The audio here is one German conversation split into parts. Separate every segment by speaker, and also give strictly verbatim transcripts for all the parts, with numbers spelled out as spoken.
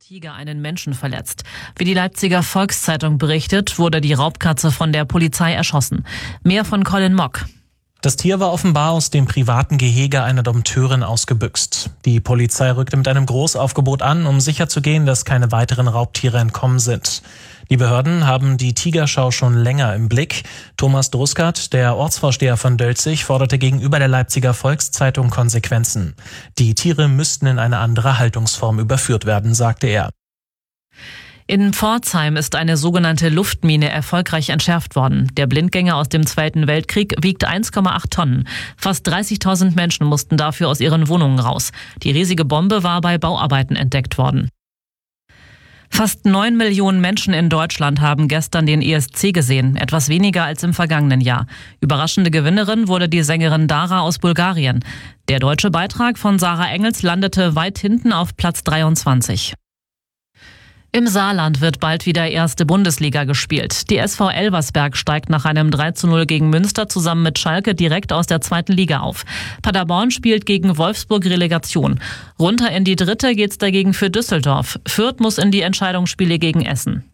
Speaker 1: Tiger einen Menschen verletzt. Wie die Leipziger Volkszeitung berichtet, wurde die Raubkatze von der Polizei erschossen. Mehr von Colin Mock.
Speaker 2: Das Tier war offenbar aus dem privaten Gehege einer Dompteurin ausgebüxt. Die Polizei rückte mit einem Großaufgebot an, um sicherzugehen, dass keine weiteren Raubtiere entkommen sind. Die Behörden haben die Tigerschau schon länger im Blick. Thomas Druskert, der Ortsvorsteher von Dölzig, forderte gegenüber der Leipziger Volkszeitung Konsequenzen. Die Tiere müssten in eine andere Haltungsform überführt werden, sagte er.
Speaker 1: In Pforzheim ist eine sogenannte Luftmine erfolgreich entschärft worden. Der Blindgänger aus dem Zweiten Weltkrieg wiegt eins Komma acht Tonnen. Fast dreißigtausend Menschen mussten dafür aus ihren Wohnungen raus. Die riesige Bombe war bei Bauarbeiten entdeckt worden. Fast neun Millionen Menschen in Deutschland haben gestern den E S C gesehen, etwas weniger als im vergangenen Jahr. Überraschende Gewinnerin wurde die Sängerin Dara aus Bulgarien. Der deutsche Beitrag von Sarah Engels landete weit hinten auf Platz dreiundzwanzig. Im Saarland wird bald wieder erste Bundesliga gespielt. Die S V Elversberg steigt nach einem drei zu null gegen Münster zusammen mit Schalke direkt aus der zweiten Liga auf. Paderborn spielt gegen Wolfsburg Relegation. Runter in die dritte geht's dagegen für Düsseldorf. Fürth muss in die Entscheidungsspiele gegen Essen.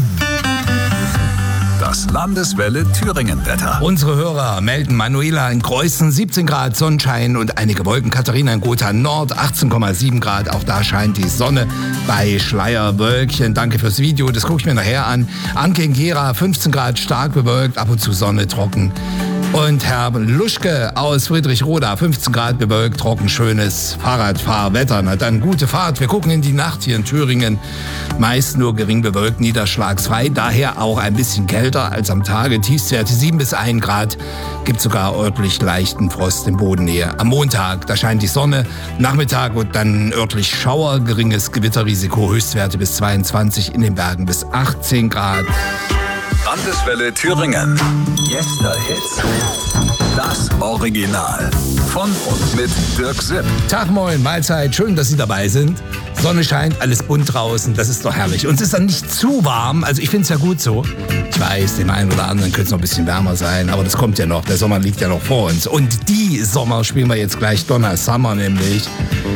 Speaker 3: Das Landeswelle Thüringen-Wetter.
Speaker 4: Unsere Hörer melden: Manuela in Kreuzen siebzehn Grad Sonnenschein und einige Wolken. Katharina in Gotha Nord achtzehn Komma sieben Grad. Auch da scheint die Sonne bei Schleierwölkchen. Danke fürs Video, das gucke ich mir nachher an. Anke in Gera fünfzehn Grad, stark bewölkt, ab und zu Sonne, trocken. Und Herr Luschke aus Friedrichroda, fünfzehn Grad bewölkt, trocken, schönes Fahrradfahrwetter. Na dann gute Fahrt. Wir gucken in die Nacht hier in Thüringen. Meist nur gering bewölkt, niederschlagsfrei. Daher auch ein bisschen kälter als am Tage. Tiefstwerte sieben bis ein Grad. Gibt sogar örtlich leichten Frost in Bodennähe. Am Montag, da scheint die Sonne. Nachmittag wird dann örtlich Schauer. Geringes Gewitterrisiko. Höchstwerte bis zweiundzwanzig, in den Bergen bis achtzehn Grad.
Speaker 3: Landeswelle Thüringen. Yesterhits. Das Original. Von und mit Dirk Sipp.
Speaker 4: Tag, moin, Mahlzeit. Schön, dass Sie dabei sind. Sonne scheint, alles bunt draußen. Das ist doch herrlich. Und es ist dann nicht zu warm. Also ich finde es ja gut so. Ich weiß, dem einen oder anderen könnte es noch ein bisschen wärmer sein. Aber das kommt ja noch. Der Sommer liegt ja noch vor uns. Und die Sommer spielen wir jetzt gleich. Donna Summer nämlich.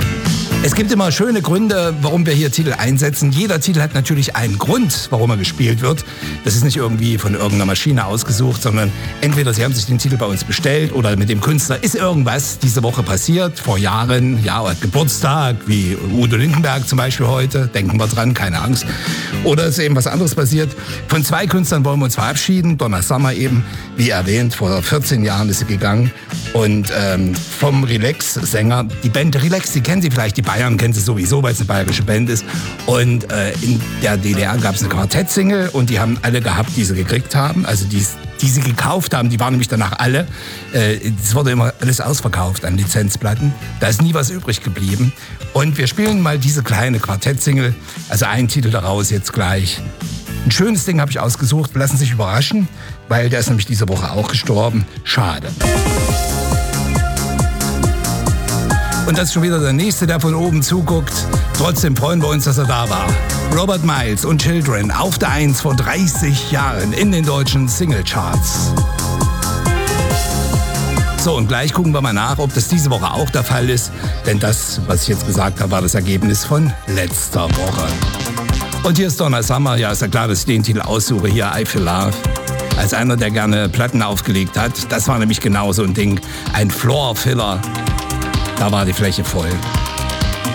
Speaker 4: Es gibt immer schöne Gründe, warum wir hier Titel einsetzen. Jeder Titel hat natürlich einen Grund, warum er gespielt wird. Das ist nicht irgendwie von irgendeiner Maschine ausgesucht, sondern entweder Sie haben sich den Titel bei uns bestellt oder mit dem Künstler ist irgendwas diese Woche passiert, vor Jahren, ja, oder Geburtstag, wie Udo Lindenberg zum Beispiel heute, denken wir dran, keine Angst. Oder ist eben was anderes passiert. Von zwei Künstlern wollen wir uns verabschieden. Donna Summer eben, wie erwähnt, vor vierzehn Jahren ist sie gegangen. Und ähm, vom Relax-Sänger, die Band Relax, die kennen Sie vielleicht, die Bayern kennen Sie sowieso, weil es eine bayerische Band ist. Und äh, in der D D R gab es eine Quartettsingle und die haben alle gehabt, die sie gekriegt haben. Also die, die sie gekauft haben, die waren nämlich danach alle. Äh, es wurde immer alles ausverkauft an Lizenzplatten. Da ist nie was übrig geblieben. Und wir spielen mal diese kleine Quartettsingle, also einen Titel daraus jetzt gleich. Ein schönes Ding habe ich ausgesucht, lassen Sie sich überraschen, weil der ist nämlich diese Woche auch gestorben. Schade. Und das ist schon wieder der Nächste, der von oben zuguckt. Trotzdem freuen wir uns, dass er da war. Robert Miles und Children auf der eins vor dreißig Jahren in den deutschen Singlecharts. So, und gleich gucken wir mal nach, ob das diese Woche auch der Fall ist. Denn das, was ich jetzt gesagt habe, war das Ergebnis von letzter Woche. Und hier ist Donna Summer. Ja, ist ja klar, dass ich den Titel aussuche. Hier, I Feel Love. Als einer, der gerne Platten aufgelegt hat. Das war nämlich genau so ein Ding. Ein Floor-Filler. Da war die Fläche voll.